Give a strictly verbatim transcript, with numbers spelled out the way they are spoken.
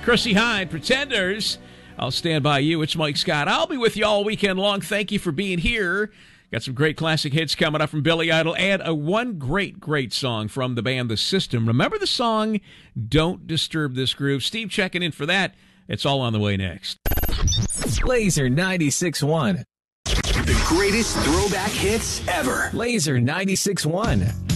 Chrissie Hynde, Pretenders. I'll stand by you. It's Mike Scott. I'll be with you all weekend long. Thank you for being here. Got some great classic hits coming up from Billy Idol and a one great, great song from the band The System. Remember the song, Don't Disturb This Groove? Steve checking in for that. It's all on the way next. Laser ninety-six point one. The greatest throwback hits ever. Laser ninety-six point one.